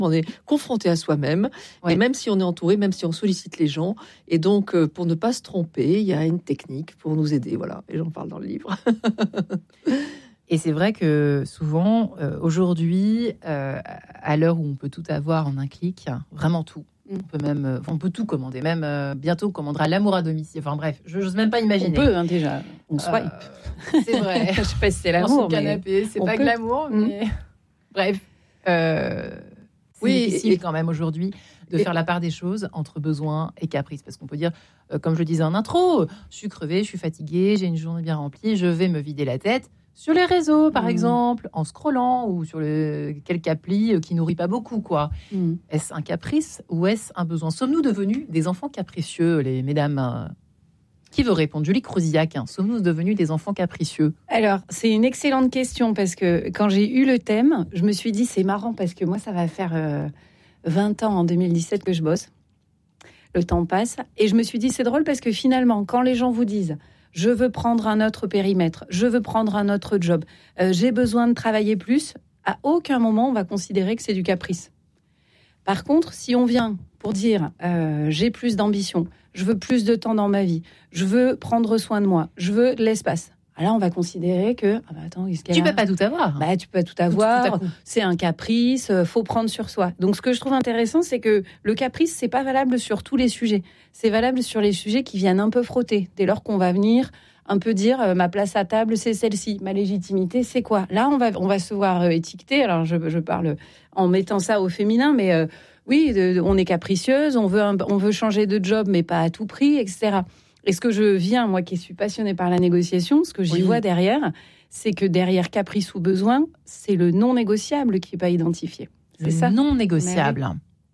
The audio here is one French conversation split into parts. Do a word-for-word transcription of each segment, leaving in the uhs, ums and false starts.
On est confronté à soi-même, ouais. Et même si on est entouré, même si on sollicite les gens. Et donc, euh, pour ne pas se tromper, il y a une technique pour nous aider. Voilà, et j'en parle dans le livre. Et c'est vrai que souvent, euh, aujourd'hui, euh, à l'heure où on peut tout avoir en un clic, vraiment tout. On peut même, euh, on peut tout commander. Même euh, bientôt, on commandera l'amour à domicile. Enfin bref, je n'ose même pas imaginer. On peut hein, déjà. On swipe. Euh, c'est vrai. Je sais pas si c'est l'amour. Dans son canapé, c'est pas peut. que l'amour, mais mmh. bref. Euh, c'est oui, difficile et... quand même aujourd'hui de et... faire la part des choses entre besoin et caprice. Parce qu'on peut dire, euh, comme je le disais en intro, je suis crevée, je suis fatiguée, j'ai une journée bien remplie, je vais me vider la tête. Sur les réseaux, par mmh. exemple, en scrollant ou sur le, quelque appli qui nourrit pas beaucoup, quoi. Mmh. Est-ce un caprice ou est-ce un besoin ? Sommes-nous devenus des enfants capricieux, les mesdames euh, Qui veut répondre ? Julie Crosillac, hein. Sommes-nous devenus des enfants capricieux ? Alors, c'est une excellente question parce que quand j'ai eu le thème, je me suis dit, c'est marrant parce que moi, ça va faire euh, vingt ans en deux mille dix-sept que je bosse. Le temps passe. Et je me suis dit, c'est drôle parce que finalement, quand les gens vous disent... je veux prendre un autre périmètre, je veux prendre un autre job, euh, j'ai besoin de travailler plus, à aucun moment on va considérer que c'est du caprice. Par contre, si on vient pour dire euh, j'ai plus d'ambition, je veux plus de temps dans ma vie, je veux prendre soin de moi, je veux de l'espace, là on va considérer que ah bah attends, qu'est-ce qu'elle tu a peux pas tout avoir. Bah tu peux pas tout avoir, tout c'est un caprice, euh, faut prendre sur soi. Donc ce que je trouve intéressant, c'est que le caprice c'est pas valable sur tous les sujets. C'est valable sur les sujets qui viennent un peu frotter. Dès lors qu'on va venir un peu dire euh, ma place à table c'est celle-ci, ma légitimité c'est quoi. Là on va on va se voir euh, étiqueter. Alors je je parle en mettant ça au féminin, mais euh, oui, de, de, on est capricieuse, on veut un, on veut changer de job, mais pas à tout prix, et cetera. Et ce que je viens, moi qui suis passionnée par la négociation, ce que j'y oui. vois derrière, c'est que derrière caprice ou besoin, c'est le non négociable qui n'est pas identifié. C'est le ça. Non négociable.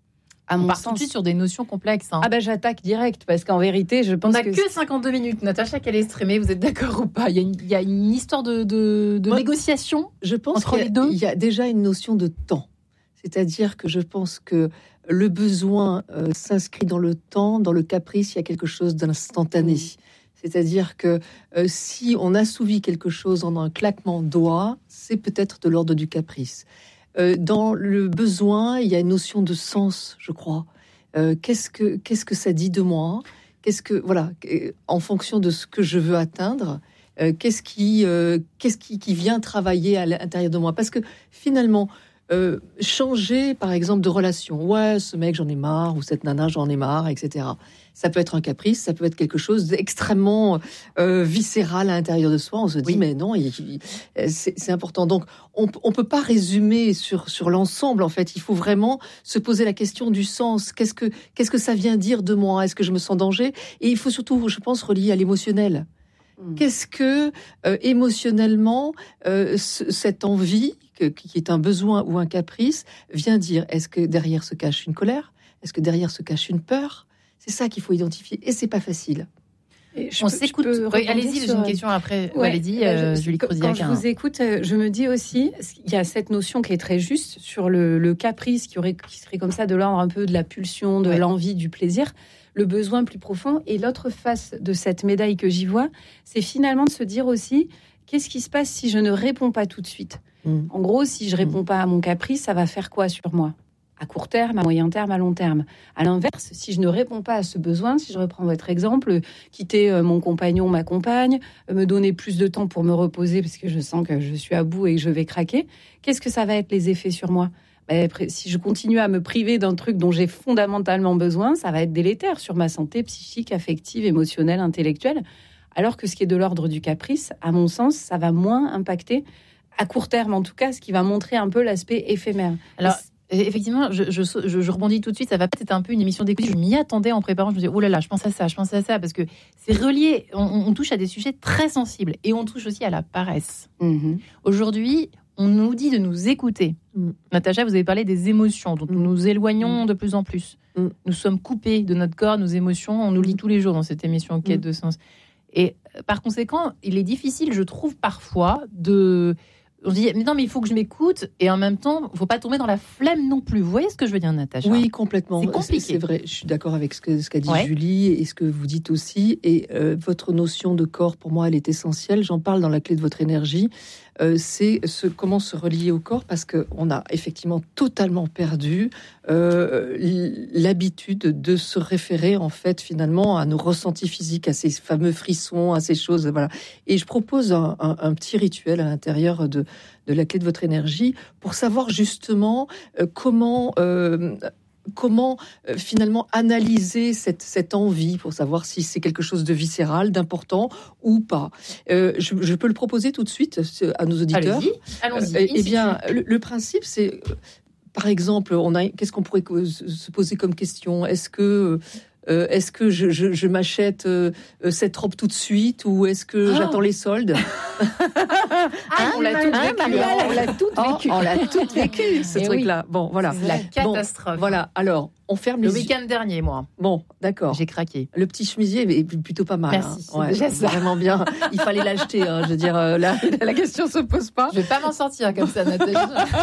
À on mon part sens. tout de suite sur des notions complexes. Hein. Ah ben bah, j'attaque direct parce qu'en vérité, je pense on n'a que... que cinquante-deux minutes. Natacha, qu'elle est streamée, vous êtes d'accord ou pas ? Il y a une, il y a une histoire de, de, de moi, négociation. Je pense entre les deux. Il y a déjà une notion de temps. C'est-à-dire que je pense que le besoin euh, s'inscrit dans le temps, dans le caprice, il y a quelque chose d'instantané. Mmh. C'est-à-dire que euh, si on assouvit quelque chose en un claquement de doigts, c'est peut-être de l'ordre du caprice. Euh, dans le besoin, il y a une notion de sens, je crois. Euh, qu'est-ce que, qu'est-ce que ça dit de moi ? Qu'est-ce que, voilà, en fonction de ce que je veux atteindre, euh, qu'est-ce, qui, euh, qu'est-ce qui, qui vient travailler à l'intérieur de moi ? Parce que finalement... Euh, changer par exemple de relation, ouais ce mec j'en ai marre ou cette nana j'en ai marre, etc. Ça peut être un caprice, ça peut être quelque chose d'extrêmement euh, viscéral à l'intérieur de soi. On se dit oui. mais non, il, il, c'est, c'est important. Donc on on peut pas résumer sur sur l'ensemble. En fait, il faut vraiment se poser la question du sens. Qu'est-ce que qu'est-ce que ça vient dire de moi ? Est-ce que je me sens en danger ? Et il faut surtout, je pense, relier à l'émotionnel. Mmh. Qu'est-ce que euh, émotionnellement euh, ce, cette envie qui est un besoin ou un caprice, vient dire, est-ce que derrière se cache une colère ? Est-ce que derrière se cache une peur ? C'est ça qu'il faut identifier, et c'est pas facile. Et je On peux, s'écoute. Oui, allez-y, j'ai une question après. Ouais, allez-y, euh, Julie Crosillac. Quand je vous écoute, je me dis aussi, il y a cette notion qui est très juste sur le, le caprice qui, aurait, qui serait comme ça de l'ordre un peu de la pulsion, de ouais. l'envie, du plaisir, le besoin plus profond. Et l'autre face de cette médaille que j'y vois, c'est finalement de se dire aussi, qu'est-ce qui se passe si je ne réponds pas tout de suite ? En gros, si je réponds pas à mon caprice, ça va faire quoi sur moi ? À court terme, à moyen terme, à long terme. À l'inverse, si je ne réponds pas à ce besoin, si je reprends votre exemple, quitter mon compagnon, ma compagne, me donner plus de temps pour me reposer parce que je sens que je suis à bout et que je vais craquer, qu'est-ce que ça va être les effets sur moi ? Ben, si je continue à me priver d'un truc dont j'ai fondamentalement besoin, ça va être délétère sur ma santé psychique, affective, émotionnelle, intellectuelle. Alors que ce qui est de l'ordre du caprice, à mon sens, ça va moins impacter à court terme, en tout cas, ce qui va montrer un peu l'aspect éphémère. Alors, effectivement, je, je, je, je rebondis tout de suite. Ça va peut-être un peu une émission d'écoute. Je m'y attendais en préparant. Je me disais, oh là là, je pense à ça, je pense à ça, parce que c'est relié. On, on touche à des sujets très sensibles et on touche aussi à la paresse. Mm-hmm. Aujourd'hui, on nous dit de nous écouter. Mm. Natacha, vous avez parlé des émotions dont mm. nous nous éloignons mm. de plus en plus. Mm. Nous sommes coupés de notre corps, nos émotions. On nous lit tous les jours dans cette émission Quête mm. de sens. Et par conséquent, il est difficile, je trouve, parfois, de... On se dit, mais non, mais il faut que je m'écoute, et en même temps, il ne faut pas tomber dans la flemme non plus. Vous voyez ce que je veux dire, Natacha ? Oui, complètement. C'est compliqué. C'est, c'est vrai, je suis d'accord avec ce, que, ce qu'a dit ouais. Julie, et ce que vous dites aussi. Et euh, votre notion de corps, pour moi, elle est essentielle. J'en parle dans la clé de votre énergie. euh, c'est ce, comment se relier au corps, parce qu'on a effectivement totalement perdu euh, l'habitude de se référer en fait finalement à nos ressentis physiques, à ces fameux frissons, à ces choses. Voilà. Et je propose un, un, un petit rituel à l'intérieur de, de la clé de votre énergie pour savoir justement euh, comment... Euh, Comment euh, finalement analyser cette, cette envie pour savoir si c'est quelque chose de viscéral, d'important ou pas. Euh, je, je peux le proposer tout de suite à nos auditeurs. Allez-y, allons-y. Euh, eh bien, le, le principe, c'est, euh, par exemple, on a, qu'est-ce qu'on pourrait se poser comme question ? Est-ce que Euh, est-ce que je, je, je m'achète euh, cette robe tout de suite ou est-ce que oh. j'attends les soldes? Ah, on l'a tout vécu. On l'a tout vécu. On l'a tout vécu, ce truc-là. Oui. Bon, voilà. C'est la catastrophe. Bon, voilà. Alors, on ferme les le week-end dernier, moi. Bon, d'accord. J'ai craqué. Le petit chemisier est plutôt pas mal. Merci. Hein. Ouais, déjà ça. Vraiment bien. Il fallait l'acheter. Hein. Je veux dire, euh, la, la question se pose pas. Je vais pas m'en sortir comme ça, Nathalie.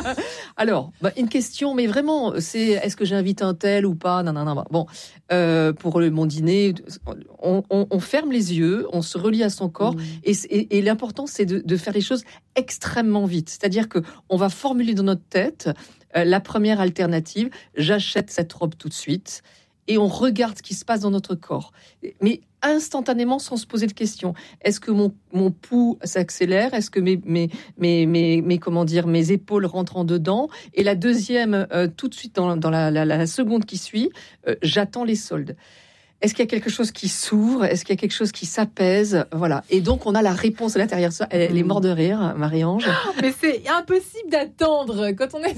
Alors, bah, une question, mais vraiment, c'est est-ce que j'invite un tel ou pas? Non, non, non. Bon, euh, pour le, mon dîner, on, on, on ferme les yeux, on se relie à son corps, mmh. et, et, et l'important, c'est de, de faire les choses extrêmement vite. C'est-à-dire que on va formuler dans notre tête euh, la première alternative, j'achète cette robe tout de suite, et on regarde ce qui se passe dans notre corps. Mais instantanément, sans se poser de questions. Est-ce que mon, mon pouls s'accélère? Est-ce que mes, mes, mes, mes, mes, comment dire, mes épaules rentrent en dedans? Et la deuxième, euh, tout de suite, dans, dans la, la, la seconde qui suit, euh, j'attends les soldes. Est-ce qu'il y a quelque chose qui s'ouvre? Est-ce qu'il y a quelque chose qui s'apaise? Voilà. Et donc, on a la réponse à l'intérieur. Elle, elle est morte de rire, Marie-Ange. Mais c'est impossible d'attendre quand on est...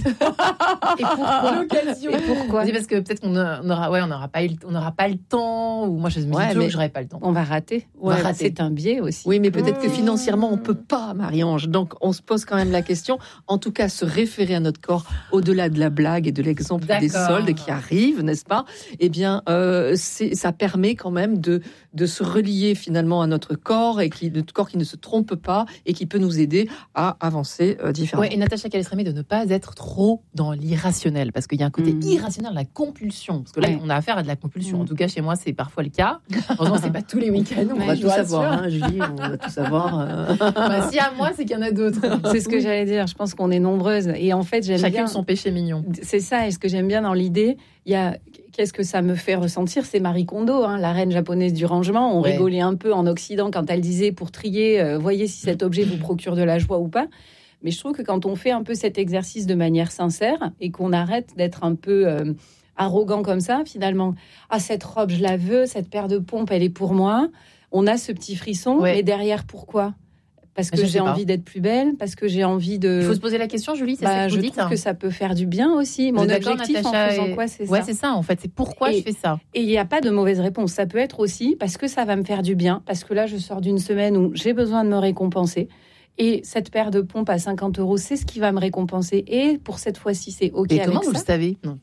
Et pourquoi? L'occasion. Et pourquoi? C'est parce que peut-être qu'on aura, ouais, on n'aura pas, on n'aura pas le temps. Ou moi, je me dis ouais, toujours mais que j'aurai pas le temps. On va rater. On va ouais, rater. C'est un biais aussi. Oui, mais peut-être que financièrement, on peut pas, Marie-Ange. Donc, on se pose quand même la question. En tout cas, se référer à notre corps, au-delà de la blague et de l'exemple D'accord. des soldes qui arrivent, n'est-ce pas? Eh bien, euh, c'est, ça permet quand même de, de se relier finalement à notre corps, et qui, notre corps qui ne se trompe pas et qui peut nous aider à avancer euh, différemment. Ouais, et Natacha Calestrémé, de ne pas être trop dans l'irrationnel, parce qu'il y a un côté mmh. irrationnel, la compulsion. Parce que là, ouais. on a affaire à de la compulsion. Mmh. En tout cas, chez moi, c'est parfois le cas. Heureusement, c'est pas tous les week-ends. On va tout savoir, hein, Julie, on va tout savoir. Euh... Bah, si à moi, c'est qu'il y en a d'autres. C'est ce que j'allais dire. Je pense qu'on est nombreuses. Et en fait, j'aime Chacune bien... son péché mignon. C'est ça. Et ce que j'aime bien dans l'idée, il y a... Qu'est-ce que ça me fait ressentir? C'est Marie Kondo, hein, la reine japonaise du rangement. On ouais. rigolait un peu en Occident quand elle disait pour trier, euh, voyez si cet objet vous procure de la joie ou pas. Mais je trouve que quand on fait un peu cet exercice de manière sincère et qu'on arrête d'être un peu euh, arrogant comme ça, finalement, ah, cette robe, je la veux, cette paire de pompes, elle est pour moi. On a ce petit frisson, ouais. mais derrière, pourquoi? Parce que j'ai envie d'être plus belle, parce que j'ai envie de... Il faut se poser la question, Julie, c'est bah, ça que vous je dites, trouve hein. que ça peut faire du bien aussi. Mon objectif Natacha, en faisant et... quoi, c'est ouais, ça. c'est ça, en fait. C'est pourquoi et, je fais ça. Et il n'y a pas de mauvaise réponse. Ça peut être aussi parce que ça va me faire du bien, parce que là, je sors d'une semaine où j'ai besoin de me récompenser. Et cette paire de pompes à cinquante euros, c'est ce qui va me récompenser. Et pour cette fois-ci, c'est OK et avec comment ça. vous le savez? Non.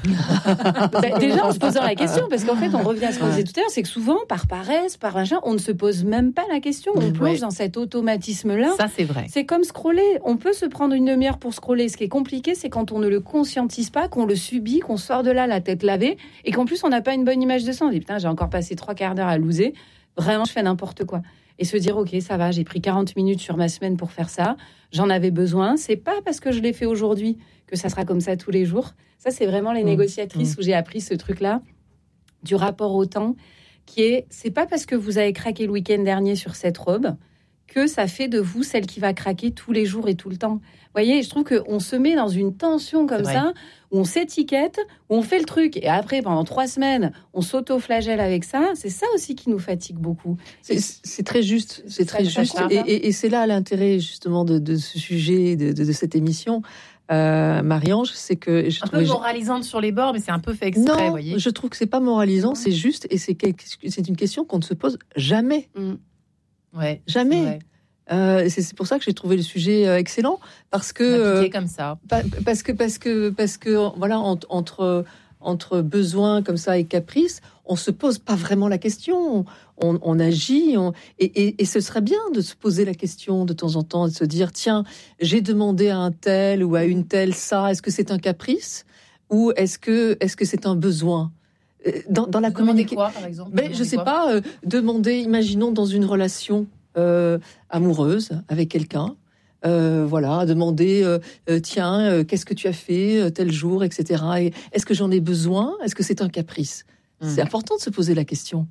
bah, Déjà, en se posant la question, parce qu'en fait, on revient à ce qu'on disait tout à l'heure, c'est que souvent, par paresse, par machin, on ne se pose même pas la question. On plonge ouais. dans cet automatisme-là. Ça, c'est vrai. C'est comme scroller. On peut se prendre une demi-heure pour scroller. Ce qui est compliqué, c'est quand on ne le conscientise pas, qu'on le subit, qu'on sort de là la tête lavée, et qu'en plus, on n'a pas une bonne image de ça. On dit, putain, j'ai encore passé trois quarts d'heure à loser. Vraiment, je fais n'importe quoi. Et se dire, OK, ça va, j'ai pris quarante minutes sur ma semaine pour faire ça. J'en avais besoin. C'est pas parce que je l'ai fait aujourd'hui que ça sera comme ça tous les jours. Ça, c'est vraiment les mmh. négociatrices mmh. où j'ai appris ce truc-là du rapport au temps, qui est, c'est pas parce que vous avez craqué le week-end dernier sur cette robe que ça fait de vous celle qui va craquer tous les jours et tout le temps. Vous voyez, je trouve qu'on se met dans une tension comme ça, où on s'étiquette, où on fait le truc, et après, pendant trois semaines, on s'auto-flagelle avec ça. C'est ça aussi qui nous fatigue beaucoup. C'est, c'est très juste, c'est, c'est très juste. Et, et, et c'est là l'intérêt, justement, de, de ce sujet, de, de, de cette émission. Euh, Marie-Ange, c'est que... Je un peu moralisante sur les bords, mais c'est un peu fait exprès, non, vous voyez. Je trouve que c'est pas moralisant, mmh. c'est juste, et c'est, c'est une question qu'on ne se pose jamais. Mmh. Ouais, jamais. Euh, c'est, c'est pour ça que j'ai trouvé le sujet euh, excellent, parce que euh, comme ça. Pa- parce que parce que parce que voilà, en, entre entre besoin comme ça et caprice, on se pose pas vraiment la question. On, on agit, on, et, et, et ce serait bien de se poser la question de temps en temps, de se dire tiens, j'ai demandé à un tel ou à une telle ça. Est-ce que c'est un caprice ou est-ce que est-ce que c'est un besoin? Dans, dans la communication, quoi, par exemple? Ben, je sais quoi? pas. Euh, demander, imaginons dans une relation euh, amoureuse avec quelqu'un, euh, voilà, demander, euh, euh, tiens, euh, qu'est-ce que tu as fait euh, tel jour, et cetera. Et est-ce que j'en ai besoin ? Est-ce que c'est un caprice ? mmh. C'est important de se poser la question.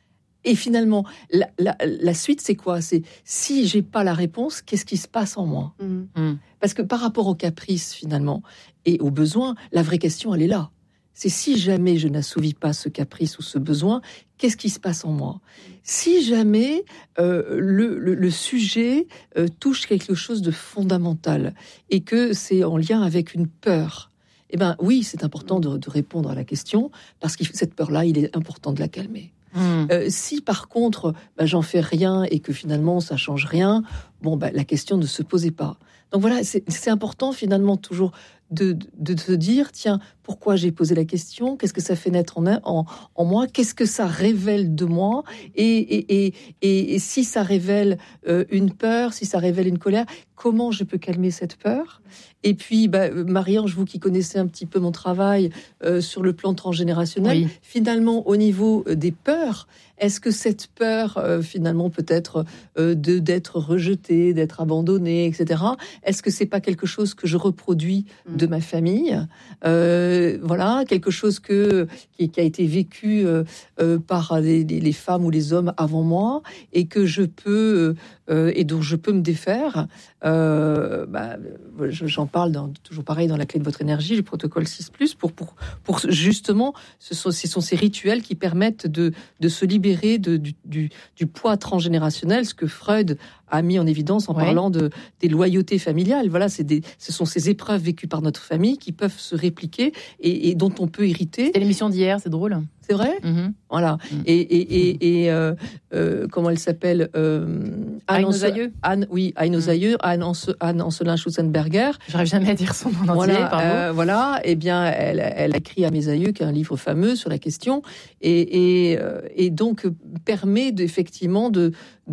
Et finalement, la, la, la suite, c'est quoi ? C'est si j'ai pas la réponse, qu'est-ce qui se passe en moi ? mmh. Parce que par rapport au caprice, finalement, et aux besoins, la vraie question, elle est là. C'est si jamais je n'assouvis pas ce caprice ou ce besoin, qu'est-ce qui se passe en moi ? Si jamais euh, le, le, le sujet euh, touche quelque chose de fondamental et que c'est en lien avec une peur, eh ben oui, c'est important de, de répondre à la question parce que cette peur-là, il est important de la calmer. Mmh. Euh, si par contre, bah, j'en fais rien et que finalement ça change rien, bon, bah, la question ne se posait pas. Donc voilà, c'est, c'est important finalement toujours de, de, de se dire, tiens, pourquoi j'ai posé la question ? Qu'est-ce que ça fait naître en, en, en moi ? Qu'est-ce que ça révèle de moi ? et, et, et, et, et si ça révèle euh, une peur, si ça révèle une colère, comment je peux calmer cette peur ? Et puis, bah, Marie-Ange, vous qui connaissez un petit peu mon travail euh, sur le plan transgénérationnel, oui. Finalement, au niveau des peurs, est-ce que cette peur, euh, finalement, peut-être euh, de, d'être rejetée, d'être abandonnée, et cetera, est-ce que c'est pas quelque chose que je reproduis mmh. de ma famille ? euh, Voilà, quelque chose que, qui, qui a été vécu euh, euh, par les, les, les femmes ou les hommes avant moi et que je peux... Euh, et dont je peux me défaire. Euh, bah, j'en parle dans, toujours pareil dans la clé de votre énergie, le protocole six plus, pour, pour, pour justement, ce sont, ce sont ces rituels qui permettent de, de se libérer de, du, du, du poids transgénérationnel, ce que Freud a mis en évidence en ouais. parlant de, des loyautés familiales. Voilà, c'est des, ce sont ces épreuves vécues par notre famille qui peuvent se répliquer et, et dont on peut hériter. C'était l'émission d'hier, c'est drôle. C'est vrai, mmh. Voilà. Mmh. Et, et, et, et euh, euh, comment elle s'appelle euh, Anne nos aïeux. Anne, oui, Anne nos aïeux, Anne, Anne Ancelin Schutzenberger. J'arrive jamais à dire son nom entier. Voilà, pardon. Euh, voilà. Eh bien, elle, elle a écrit à mes aïeux, qui est un livre fameux sur la question, et, et, euh, et donc permet effectivement de,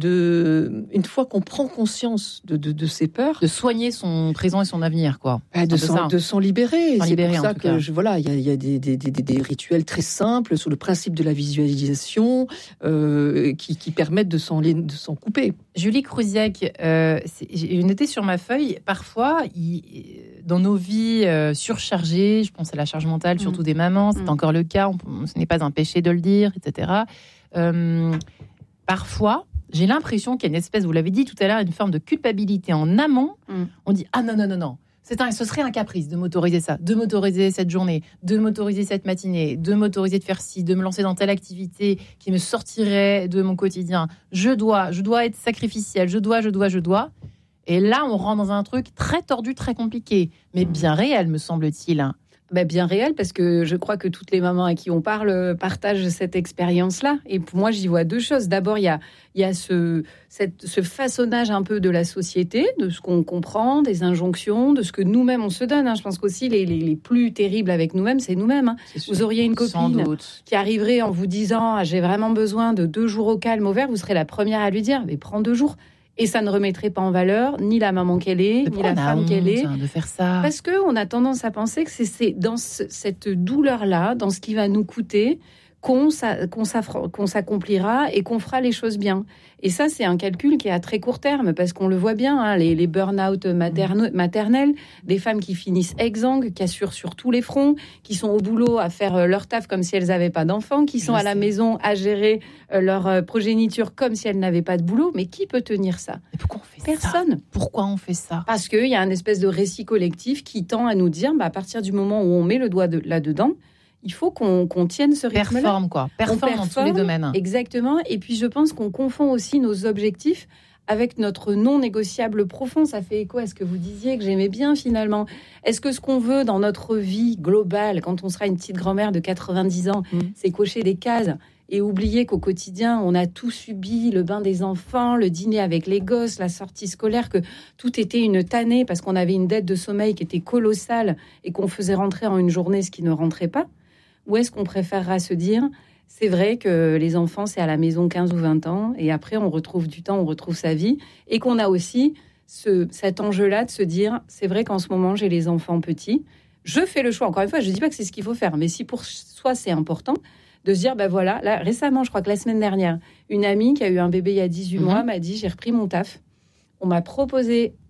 de, une fois qu'on prend conscience de, de, de ces peurs, de soigner son présent et son avenir, quoi. Bah, de, s'en, de s'en libérer. S'en c'est libérer, pour ça que je, voilà, il y a, y a des, des, des, des rituels très simples sur le principe de la visualisation euh, qui, qui permettent de s'en, de s'en couper. Julie Crouziac, euh, j'ai noté sur ma feuille, parfois, il, dans nos vies euh, surchargées, je pense à la charge mentale, mmh. surtout des mamans, c'est mmh. encore le cas, on, ce n'est pas un péché de le dire, et cetera. Euh, parfois, j'ai l'impression qu'il y a une espèce, vous l'avez dit tout à l'heure, une forme de culpabilité en amont. Mmh. On dit, ah non, non, non, non. C'est un, ce serait un caprice de m'autoriser ça, de m'autoriser cette journée, de m'autoriser cette matinée, de m'autoriser de faire ci, de me lancer dans telle activité qui me sortirait de mon quotidien. Je dois, je dois être sacrificielle, je dois, je dois, je dois. Et là, on rentre dans un truc très tordu, très compliqué, mais bien réel, me semble-t-il. Ben bien réel, parce que je crois que toutes les mamans à qui on parle partagent cette expérience-là. Et pour moi, j'y vois deux choses. D'abord, il y a, il y a ce, cette, ce façonnage un peu de la société, de ce qu'on comprend, des injonctions, de ce que nous-mêmes on se donne. Hein. Je pense qu'aussi les, les, les plus terribles avec nous-mêmes, c'est nous-mêmes. Hein. C'est vous auriez une copine qui arriverait en vous disant ah, « j'ai vraiment besoin de deux jours au calme, au vert », vous serez la première à lui dire « mais prends deux jours ». Et ça ne remettrait pas en valeur ni la maman qu'elle est, de ni la femme qu'elle est. De faire ça. Parce qu'on a tendance à penser que c'est, c'est dans ce, cette douleur-là, dans ce qui va nous coûter, qu'on, qu'on, qu'on s'accomplira et qu'on fera les choses bien. Et ça, c'est un calcul qui est à très court terme, parce qu'on le voit bien, hein, les, les burn-out materne, maternels, des femmes qui finissent exsangues, qui assurent sur tous les fronts, qui sont au boulot à faire leur taf comme si elles n'avaient pas d'enfants, qui sont Je à sais. la maison à gérer leur progéniture comme si elles n'avaient pas de boulot. Mais qui peut tenir ça ? Mais pourquoi on fait Personne. Ça Pourquoi on fait ça ? Parce qu'il y a un espèce de récit collectif qui tend à nous dire, bah, à partir du moment où on met le doigt de, là-dedans, il faut qu'on, qu'on tienne ce rythme-là. Performe, quoi. Performe, performe dans tous les domaines. Exactement. Et puis, je pense qu'on confond aussi nos objectifs avec notre non négociable profond. Ça fait écho à ce que vous disiez, que j'aimais bien finalement. Est-ce que ce qu'on veut dans notre vie globale, quand on sera une petite grand-mère de quatre-vingt-dix ans, mmh. c'est cocher des cases et oublier qu'au quotidien, on a tout subi, le bain des enfants, le dîner avec les gosses, la sortie scolaire, que tout était une tannée parce qu'on avait une dette de sommeil qui était colossale et qu'on faisait rentrer en une journée ce qui ne rentrait pas? Ou est-ce qu'on préférera se dire, c'est vrai que les enfants, c'est à la maison quinze ou vingt ans, et après, on retrouve du temps, on retrouve sa vie, et qu'on a aussi ce, cet enjeu-là de se dire, c'est vrai qu'en ce moment, j'ai les enfants petits, je fais le choix, encore une fois, je ne dis pas que c'est ce qu'il faut faire, mais si pour soi, c'est important, de se dire, ben voilà, là, récemment, je crois que la semaine dernière, une amie qui a eu un bébé il y a dix-huit mmh. mois m'a dit, j'ai repris mon taf, on m'a proposé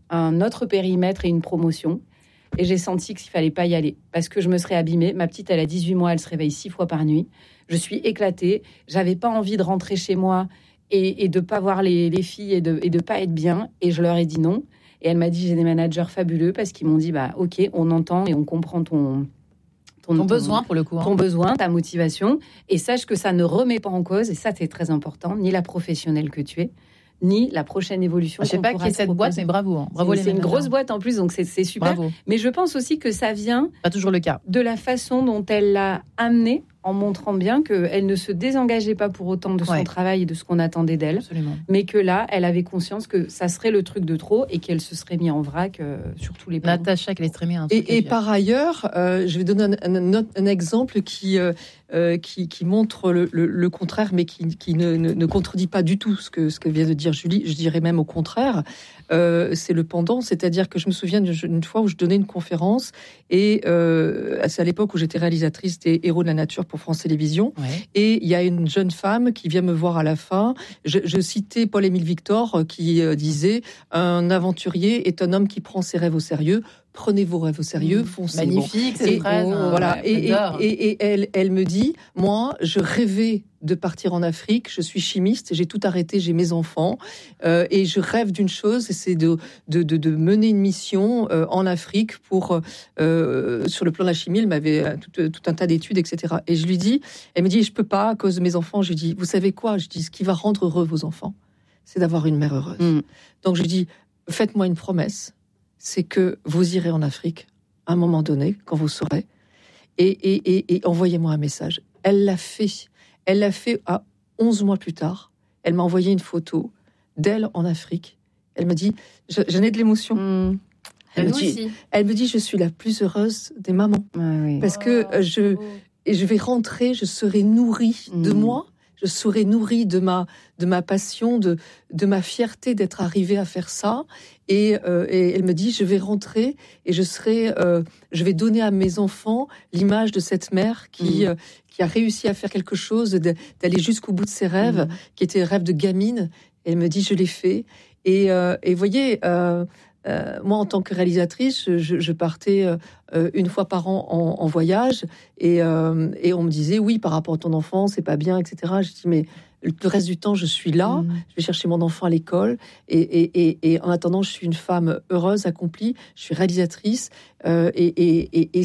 un autre périmètre et une promotion. Et j'ai senti qu'il fallait pas y aller parce que je me serais abîmée. Ma petite, elle a dix-huit mois, elle se réveille six fois par nuit. Je suis éclatée. J'avais pas envie de rentrer chez moi et, et de pas voir les, les filles et de, et de pas être bien. Et je leur ai dit non. Et elle m'a dit, j'ai des managers fabuleux parce qu'ils m'ont dit, bah, ok, on entend et on comprend ton, ton, ton besoin pour le coup. Hein. Ton besoin, ta motivation. Et sache que ça ne remet pas en cause, et ça, c'est très important, ni la professionnelle que tu es, ni la prochaine évolution. Je sais pas qui est cette proposer. Boîte, mais bravo. Hein. Bravo c'est, les c'est une grosse boîte en plus, donc c'est, c'est super. Bravo. Mais je pense aussi que ça vient pas toujours le cas de la façon dont elle l'a amené, en montrant bien qu'elle ne se désengageait pas pour autant de son ouais. travail et de ce qu'on attendait d'elle. Absolument. Mais que là, elle avait conscience que ça serait le truc de trop et qu'elle se serait mise en vrac euh, sur tous les plans. Natacha, qu'elle est très bien. Et, et par ailleurs, euh, je vais donner un, un, un, un exemple qui, euh, euh, qui, qui montre le, le, le contraire, mais qui, qui ne, ne, ne contredit pas du tout ce que, ce que vient de dire Julie. Je dirais même au contraire. Euh, c'est le pendant, c'est-à-dire que je me souviens d'une fois où je donnais une conférence et euh, c'est à l'époque où j'étais réalisatrice des Héros de la Nature pour France Télévisions ouais. et il y a une jeune femme qui vient me voir à la fin. Je, je citais Paul-Émile Victor qui euh, disait « Un aventurier est un homme qui prend ses rêves au sérieux ». Prenez vos rêves au sérieux, foncez. Magnifique, bon. cette phrase. Hein, voilà. Ouais, et, et, et, et elle, elle me dit, moi, je rêvais de partir en Afrique. Je suis chimiste, j'ai tout arrêté, j'ai mes enfants, euh, et je rêve d'une chose, c'est de, de, de, de mener une mission euh, en Afrique pour, euh, sur le plan de la chimie. Elle m'avait tout, tout un tas d'études, et cetera. Et je lui dis, elle me dit, je peux pas à cause de mes enfants. Je lui dis, vous savez quoi ? Je dis, ce qui va rendre heureux vos enfants, c'est d'avoir une mère heureuse. Mm. Donc je lui dis, faites-moi une promesse. C'est que vous irez en Afrique à un moment donné, quand vous saurez, et, et, et, et envoyez-moi un message. Elle l'a fait. Elle l'a fait à onze mois plus tard. Elle m'a envoyé une photo d'elle en Afrique. Elle m'a dit, j'en ai de l'émotion. Mmh. Elle, me dit, elle me dit, je suis la plus heureuse des mamans. Ah oui. Parce oh, que je, je vais rentrer, je serai nourrie mmh. de moi. Je serai nourrie de ma, de ma passion, de, de ma fierté d'être arrivée à faire ça. Et, euh, et elle me dit, je vais rentrer et je serai, euh, je vais donner à mes enfants l'image de cette mère qui, mmh. euh, qui a réussi à faire quelque chose, de, d'aller jusqu'au bout de ses rêves, mmh. qui étaient rêves de gamine. Et elle me dit, je l'ai fait. Et, euh, et voyez, euh, Euh, moi, en tant que réalisatrice, je, je partais euh, une fois par an en, en voyage et, euh, et on me disait oui, par rapport à ton enfant, c'est pas bien, et cetera. Je dis mais le reste du temps, je suis là, mmh. je vais chercher mon enfant à l'école et, et, et, et en attendant, je suis une femme heureuse, accomplie. Je suis réalisatrice euh, et, et, et, et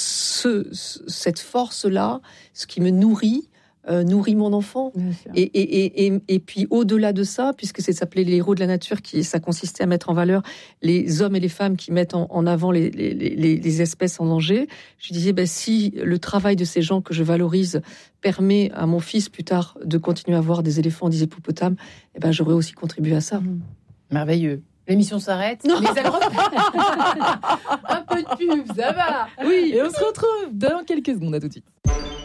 ce, cette force-là, ce qui me nourrit. Euh, nourrit mon enfant et, et, et, et, et puis au-delà de ça, puisque c'est s'appelait les héros de la nature, qui ça consistait à mettre en valeur les hommes et les femmes qui mettent en, en avant les, les, les, les espèces en danger. Je disais ben, si le travail de ces gens que je valorise permet à mon fils plus tard de continuer à voir des éléphants, des hippopotames, eh ben j'aurais aussi contribué à ça. Mmh. Merveilleux. L'émission s'arrête, non. mais elle un peu de pub, ça va. Oui. Et on se retrouve dans quelques secondes. À tout de suite.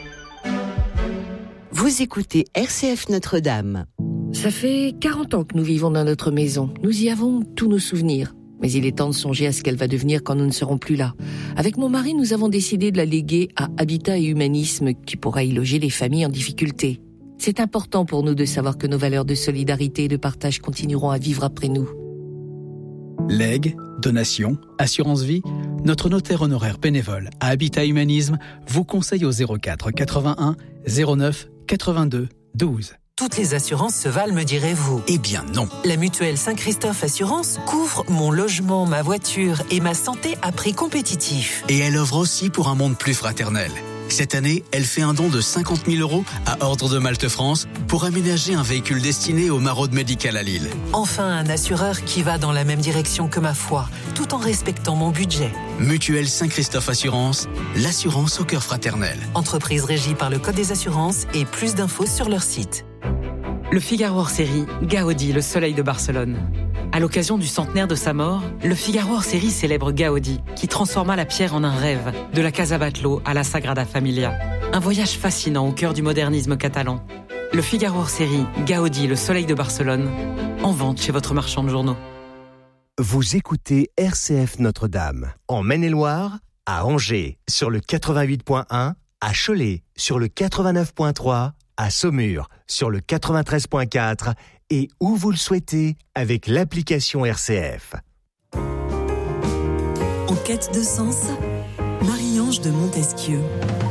Vous écoutez R C F Notre-Dame. Ça fait quarante ans que nous vivons dans notre maison. Nous y avons tous nos souvenirs. Mais il est temps de songer à ce qu'elle va devenir quand nous ne serons plus là. Avec mon mari, nous avons décidé de la léguer à Habitat et Humanisme, qui pourra y loger les familles en difficulté. C'est important pour nous de savoir que nos valeurs de solidarité et de partage continueront à vivre après nous. Legs, donations, assurance vie, notre notaire honoraire bénévole à Habitat Humanisme vous conseille au zéro quatre quatre-vingt-un zéro neuf quatre-vingt-deux douze. Toutes les assurances se valent, me direz-vous. Eh bien non. La mutuelle Saint-Christophe Assurance couvre mon logement, ma voiture et ma santé à prix compétitif. Et elle œuvre aussi pour un monde plus fraternel. Cette année, elle fait un don de cinquante mille euros à Ordre de Malte France pour aménager un véhicule destiné au maraude médical à Lille. Enfin, un assureur qui va dans la même direction que ma foi, tout en respectant mon budget. Mutuelle Saint-Christophe Assurance, l'assurance au cœur fraternel. Entreprise régie par le Code des assurances et plus d'infos sur leur site. Le Figaro hors série, Gaudi, le soleil de Barcelone. À l'occasion du centenaire de sa mort, le Figaro hors série célèbre Gaudi, qui transforma la pierre en un rêve, de la Casa Batlló à la Sagrada Familia. Un voyage fascinant au cœur du modernisme catalan. Le Figaro hors série, Gaudi, le soleil de Barcelone, en vente chez votre marchand de journaux. Vous écoutez R C F Notre-Dame, en Maine-et-Loire, à Angers, sur le quatre-vingt-huit point un, à Cholet, sur le quatre-vingt-neuf point trois, à Saumur, sur le quatre-vingt-treize point quatre et où vous le souhaitez avec l'application R C F. quête de sens, Marie-Ange de Montesquieu.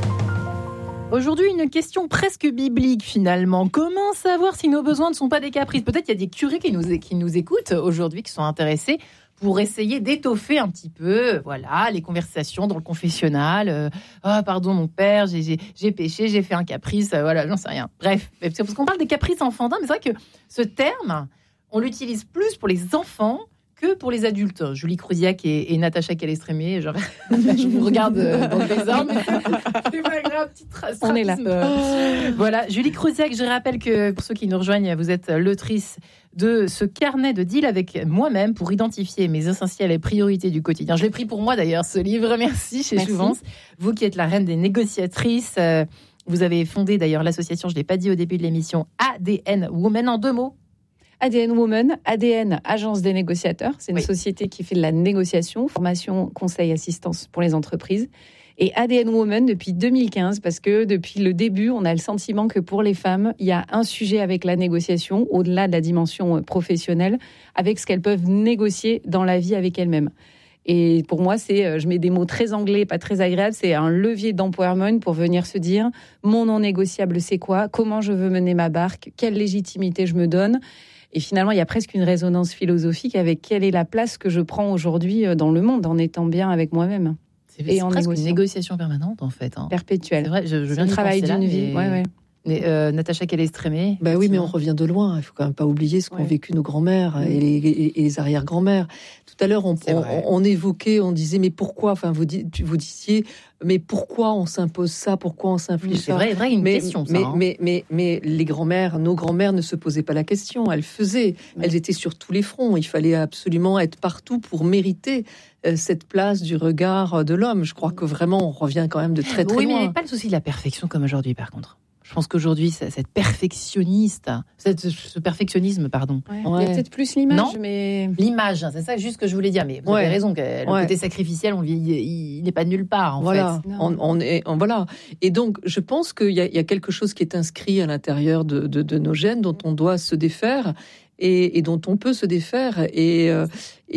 Aujourd'hui, une question presque biblique finalement. Comment savoir si nos besoins ne sont pas des caprices ? Peut-être qu'il y a des curés qui nous, qui nous écoutent aujourd'hui, qui sont intéressés pour essayer d'étoffer un petit peu, voilà, les conversations dans le confessionnal. Euh, ah, pardon, mon père, j'ai, j'ai, j'ai péché, j'ai fait un caprice, euh, voilà, j'en sais rien. Bref, parce qu'on parle des caprices enfantins, mais c'est vrai que ce terme, on l'utilise plus pour les enfants que pour les adultes. Julie Cruziac et, et Natacha Calestrémé, genre, je vous regarde dans le désordre, mais c'est pas grave, petit tra- On est là. Euh, voilà, Julie Cruziac, je rappelle que pour ceux qui nous rejoignent, vous êtes l'autrice de ce carnet de deal avec moi-même pour identifier mes essentiels et priorités du quotidien. Je l'ai pris pour moi d'ailleurs, ce livre. Merci chez Merci. Jouvence. Vous qui êtes la reine des négociatrices, euh, vous avez fondé d'ailleurs l'association, je ne l'ai pas dit au début de l'émission, A D N Women, en deux mots. A D N Women, A D N, Agence des négociateurs. C'est une Oui. société qui fait de la négociation, formation, conseil, assistance pour les entreprises. Et A D N Women depuis deux mille quinze, parce que depuis le début, on a le sentiment que pour les femmes, il y a un sujet avec la négociation, au-delà de la dimension professionnelle, avec ce qu'elles peuvent négocier dans la vie avec elles-mêmes. Et pour moi, c'est, je mets des mots très anglais, pas très agréables, c'est un levier d'empowerment pour venir se dire, mon non négociable, c'est quoi ? Comment je veux mener ma barque ? Quelle légitimité je me donne ? Et finalement, il y a presque une résonance philosophique avec quelle est la place que je prends aujourd'hui dans le monde en étant bien avec moi-même. C'est, Et c'est en presque négociant. une négociation permanente, en fait. Hein. Perpétuelle. C'est vrai, je, je C'est viens le d'y travail penser là, d'une mais... vie. Ouais, ouais. Mais euh, Natacha Calestrémé. Ben oui, mais on revient de loin. Il faut quand même pas oublier ce qu'ont Ouais. vécu nos grands-mères Mmh. et, les, et, et les arrière-grands-mères. Tout à l'heure, on, C'est on, vrai. on évoquait, on disait, mais pourquoi ? Enfin, vous, di- vous disiez, mais pourquoi on s'impose ça ? Pourquoi on s'inflige C'est ça ? vrai, vrai, une mais, question, ça. mais, hein. mais, mais, mais les grands-mères, nos grands-mères ne se posaient pas la question. Elles faisaient. Ouais. Elles étaient sur tous les fronts. Il fallait absolument être partout pour mériter euh, cette place du regard de l'homme. Je crois que vraiment, on revient quand même de très, très oui, mais il n'y loin. a pas le souci de la perfection comme aujourd'hui, par contre. Je pense qu'aujourd'hui, ça- cette perfectionniste, cette, ce perfectionnisme, pardon, Ouais. Ouais. Il y a peut-être plus l'image, Non. mais... l'image, hein, c'est ça juste que je voulais dire. Mais vous Ouais. avez raison, que le Ouais. côté sacrificiel, on, vit- il, il n'est pas nulle part, en Voilà, fait. Non. on, on est, on- voilà. Et donc, je pense qu'il y, a- il y a quelque chose qui est inscrit à l'intérieur de, de- de nos gènes, dont on doit se défaire et, et dont on peut se défaire. Et, euh,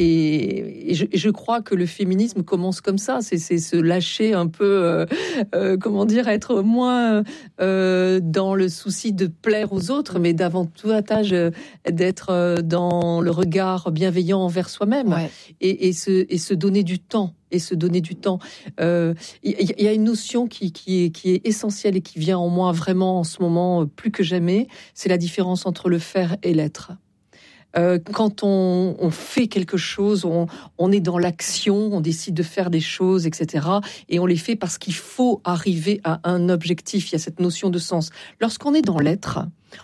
et, et je, et je crois que le féminisme commence comme ça, c'est, c'est se lâcher un peu, euh, euh, comment dire, être moins euh, dans le souci de plaire aux autres, mais davantage euh, d'être euh, dans le regard bienveillant envers soi-même. Ouais. et, et, se, et se donner du temps. Et se donner du temps. Euh, Il y, y a une notion qui, qui, est, qui est essentielle et qui vient en moi vraiment en ce moment, euh, plus que jamais, c'est la différence entre le faire et l'être. Euh, quand on, on fait quelque chose, on, on est dans l'action, on décide de faire des choses, et cetera. Et on les fait parce qu'il faut arriver à un objectif. Il y a cette notion de sens. Lorsqu'on est dans l'être,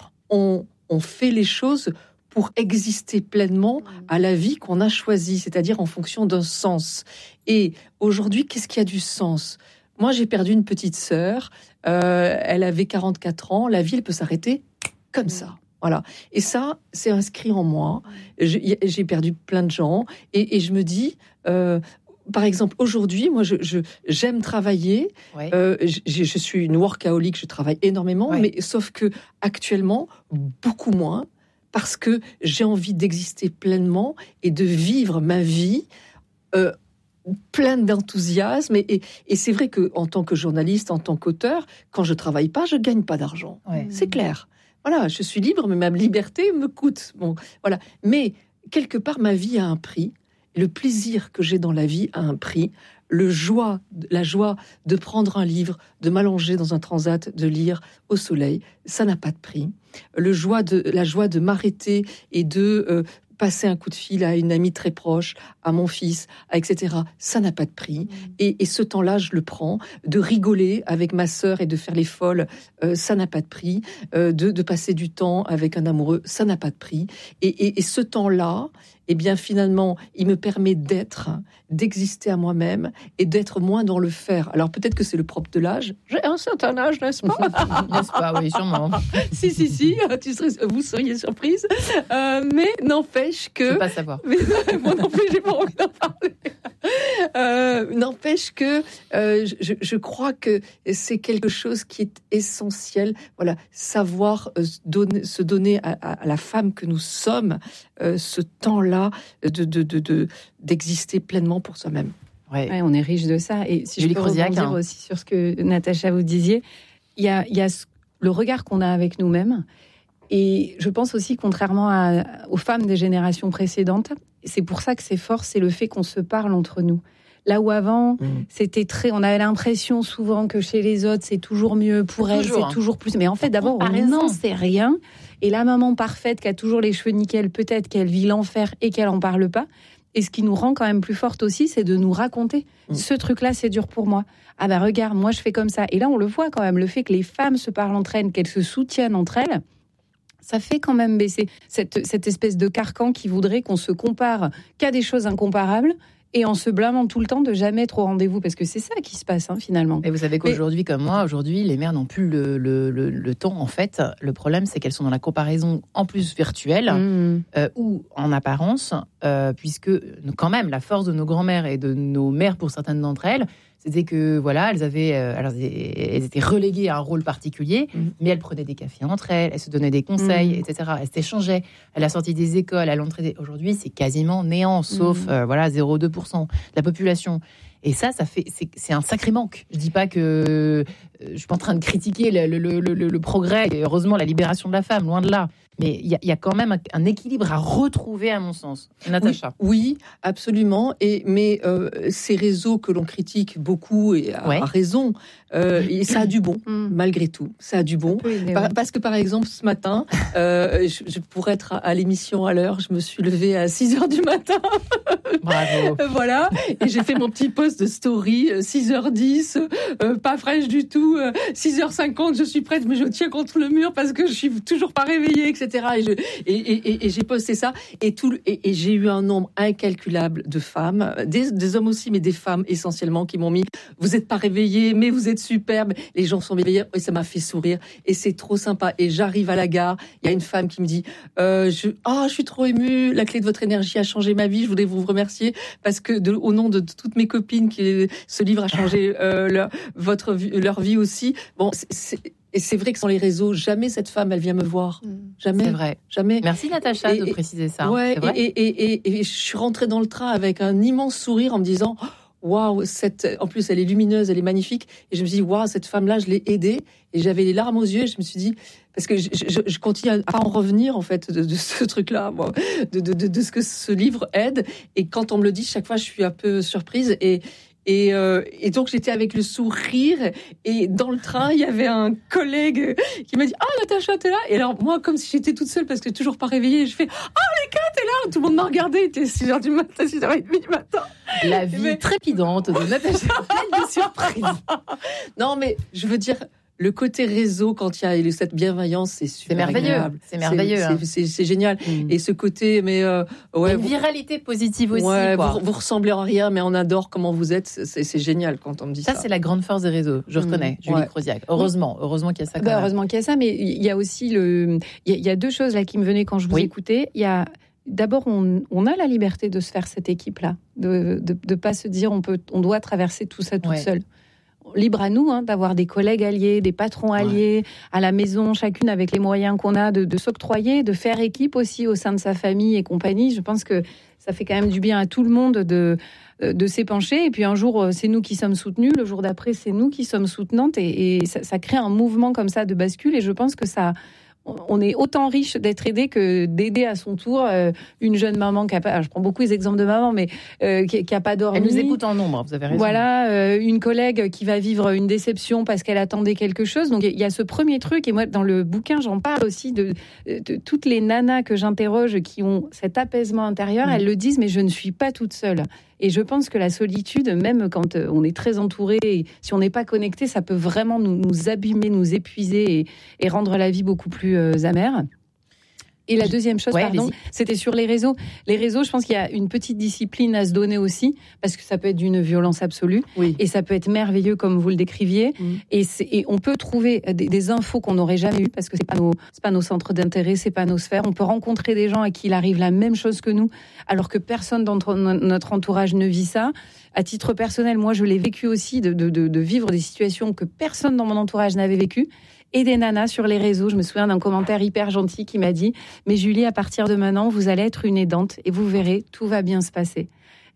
on, on fait les choses pour exister pleinement à la vie qu'on a choisie, c'est-à-dire en fonction d'un sens. Et aujourd'hui, qu'est-ce qui a du sens ? Moi, j'ai perdu une petite sœur, euh, elle avait quarante-quatre ans, la vie, elle peut s'arrêter comme ça. Voilà. Et ça, c'est inscrit en moi. J'ai, j'ai perdu plein de gens. Et, et je me dis, euh, par exemple, aujourd'hui, moi, je, je, j'aime travailler. Ouais. Euh, je, je suis une workaholic, je travaille énormément, Ouais. mais sauf que actuellement, beaucoup moins, parce que j'ai envie d'exister pleinement et de vivre ma vie euh, pleine d'enthousiasme. Et, et, et c'est vrai que en tant que journaliste, en tant qu'auteur, quand je travaille pas, je gagne pas d'argent. Ouais. C'est clair. Voilà, je suis libre, mais ma liberté me coûte. Bon, voilà. Mais quelque part, ma vie a un prix. Le plaisir que j'ai dans la vie a un prix. Le joie, la joie de prendre un livre, de m'allonger dans un transat, de lire au soleil, ça n'a pas de prix. Le joie de, la joie de m'arrêter et de euh, passer un coup de fil à une amie très proche, à mon fils, et cetera, ça n'a pas de prix. Mmh. Et, et ce temps-là, je le prends. De rigoler avec ma sœur et de faire les folles, euh, ça n'a pas de prix. Euh, de, de passer du temps avec un amoureux, ça n'a pas de prix. Et, et, et ce temps-là, eh bien, finalement, il me permet d'être, d'exister à moi-même et d'être moins dans le faire. Alors, peut-être que c'est le propre de l'âge. J'ai un certain âge, n'est-ce pas ? N'est-ce pas ? Oui, sûrement. si, si, si, tu serais, vous seriez surprise. Euh, mais n'empêche que... Je ne veux pas savoir. Mais, moi non plus, j'ai pas envie d'en parler. Euh, n'empêche que euh, je, je crois que c'est quelque chose qui est essentiel. Voilà, savoir euh, donner, se donner à, à, à la femme que nous sommes euh, ce temps-là de, de, de, de, d'exister pleinement pour soi-même. Ouais. Ouais, on est riche de ça. Et si Julie je peux Croziac, rebondir hein. aussi sur ce que Natacha vous disiez, il y a, il y a ce- le regard qu'on a avec nous-mêmes. Et je pense aussi, contrairement à, aux femmes des générations précédentes, c'est pour ça que c'est fort, c'est le fait qu'on se parle entre nous. Là où avant, mmh. c'était très, on avait l'impression souvent que chez les autres, c'est toujours mieux pour elles, c'est toujours plus. Mais en fait, d'abord, on n'en sait rien. Et la maman parfaite qui a toujours les cheveux nickel, peut-être qu'elle vit l'enfer et qu'elle en parle pas. Et ce qui nous rend quand même plus forte aussi, c'est de nous raconter. Mmh. Ce truc-là, c'est dur pour moi. Ah ben regarde, moi je fais comme ça. Et là, on le voit quand même, le fait que les femmes se parlent entre elles, qu'elles se soutiennent entre elles, ça fait quand même baisser cette, cette espèce de carcan qui voudrait qu'on se compare qu'à des choses incomparables. Et en se blâmant tout le temps de jamais être au rendez-vous, parce que c'est ça qui se passe hein, finalement. Et vous savez qu'aujourd'hui, Mais... comme moi, aujourd'hui, les mères n'ont plus le, le, le, le temps. En fait, le problème, c'est qu'elles sont dans la comparaison en plus virtuelle mmh. euh, ou en apparence, euh, puisque quand même, la force de nos grands-mères et de nos mères, pour certaines d'entre elles, c'était que voilà, elles avaient, euh, alors elles étaient reléguées à un rôle particulier, mmh. mais elles prenaient des cafés entre elles, elles se donnaient des conseils, mmh. et cetera. Elles s'échangeaient à la sortie des écoles, à l'entrée. Des... Aujourd'hui, c'est quasiment néant, sauf mmh. euh, voilà zéro virgule deux pour cent de la population. Et ça, ça fait, c'est, c'est un sacré manque. Je dis pas que euh, je suis pas en train de critiquer le, le, le, le, le progrès et heureusement la libération de la femme, loin de là. Mais il y, y a quand même un, un équilibre à retrouver, à mon sens. Natacha. Oui, oui absolument. Et, mais euh, ces réseaux que l'on critique beaucoup, et à, ouais. à raison, euh, et ça a du bon, mm. malgré tout. Ça a du bon. Aider, par, oui. Parce que, par exemple, ce matin, euh, je, je, pour être à, à l'émission à l'heure, je me suis levée à six heures du matin. Bravo. Voilà. Et j'ai fait mon petit post de story, six heures dix, euh, pas fraîche du tout, euh, six heures cinquante, je suis prête, mais je tiens contre le mur parce que je suis toujours pas réveillée, et cetera. Et, je, et, et, et j'ai posté ça et, tout, et, et j'ai eu un nombre incalculable de femmes, des, des hommes aussi, mais des femmes essentiellement qui m'ont mis « Vous n'êtes pas réveillés, mais vous êtes superbes ». Les gens sont réveillés et ça m'a fait sourire et c'est trop sympa. Et j'arrive à la gare, il y a une femme qui me dit euh, je, « Oh, je suis trop émue, la clé de votre énergie a changé ma vie, je voulais vous remercier parce que de, au nom de toutes mes copines, qui, ce livre a changé euh, leur, votre, leur vie aussi. » Bon, c'est... c'est Et c'est vrai que sans les réseaux, jamais cette femme, elle vient me voir. Jamais. C'est vrai. Jamais. Merci Natacha et, de préciser ça. Ouais, c'est vrai. Et, et, et, et je suis rentrée dans le train avec un immense sourire en me disant waouh, cette. En plus, elle est lumineuse, elle est magnifique. Et je me suis dit waouh, cette femme-là, je l'ai aidée. Et j'avais les larmes aux yeux. Et je me suis dit parce que je, je, je continue à en revenir en fait de, de ce truc-là, moi, de, de, de, de ce que ce livre aide. Et quand on me le dit, chaque fois, je suis un peu surprise et Et, euh, et donc, j'étais avec le sourire. Et dans le train, il y avait un collègue qui m'a dit « Ah, Natacha, t'es là ?» Et alors, moi, comme si j'étais toute seule parce que toujours pas réveillée, je fais « Ah, les gars, t'es là ?» Tout le monde m'a regardé. Il était six heures du matin, six heures trente du matin. La vie mais... trépidante de Natacha, pleine de surprises. Non, mais je veux dire... Le côté réseau, quand il y a cette bienveillance, c'est super c'est merveilleux. agréable. C'est merveilleux. C'est, hein. c'est, c'est, c'est génial. Mmh. Et ce côté, mais euh, ouais, une vous, viralité positive aussi. Ouais, quoi. Vous, vous ressemblez en rien, mais on adore comment vous êtes. C'est, c'est génial quand on me dit ça. Ça, c'est la grande force des réseaux. Je mmh. reconnais, Julie ouais. Croziac. Heureusement, heureusement qu'il y a ça. Bah, heureusement qu'il y a ça, mais il y a aussi le. Il y, a, il y a deux choses là qui me venaient quand je vous oui. écoutais. Il y a d'abord, on, on a la liberté de se faire cette équipe-là, de de, de pas se dire on peut, on doit traverser tout ça toute ouais. seule. Libre à nous hein, d'avoir des collègues alliés, des patrons alliés ouais. à la maison, chacune avec les moyens qu'on a de, de s'octroyer, de faire équipe aussi au sein de sa famille et compagnie. Je pense que ça fait quand même du bien à tout le monde de, de s'épancher. Et puis un jour, c'est nous qui sommes soutenus. Le jour d'après, c'est nous qui sommes soutenantes. Et, et ça, ça crée un mouvement comme ça de bascule. Et je pense que ça... On est autant riche d'être aidé que d'aider à son tour euh, une jeune maman qui a pas, je prends beaucoup les exemples de maman, mais euh, qui, qui a pas dormi. Elle nous écoute en nombre, vous avez raison. Voilà, euh, une collègue qui va vivre une déception parce qu'elle attendait quelque chose. Donc il y a ce premier truc, et moi dans le bouquin j'en parle aussi de, de, de toutes les nanas que j'interroge qui ont cet apaisement intérieur. Mmh. Elles le disent, mais je ne suis pas toute seule. Et je pense que la solitude, même quand on est très entouré, et si on n'est pas connecté, ça peut vraiment nous, nous abîmer, nous épuiser et, et rendre la vie beaucoup plus euh, amère. Et la deuxième chose, ouais, pardon, allez-y. C'était sur les réseaux. Les réseaux, je pense qu'il y a une petite discipline à se donner aussi, parce que ça peut être d'une violence absolue, oui. et ça peut être merveilleux comme vous le décriviez. Mmh. Et, c'est, et on peut trouver des, des infos qu'on n'aurait jamais eues, parce que c'est pas nos, c'est pas nos centres d'intérêt, c'est pas nos sphères. On peut rencontrer des gens à qui il arrive la même chose que nous, alors que personne dans notre entourage ne vit ça. À titre personnel, moi, je l'ai vécu aussi, de, de, de, de vivre des situations que personne dans mon entourage n'avait vécues. Et des nanas sur les réseaux. Je me souviens d'un commentaire hyper gentil qui m'a dit « Mais Julie, à partir de maintenant, vous allez être une aidante et vous verrez, tout va bien se passer. »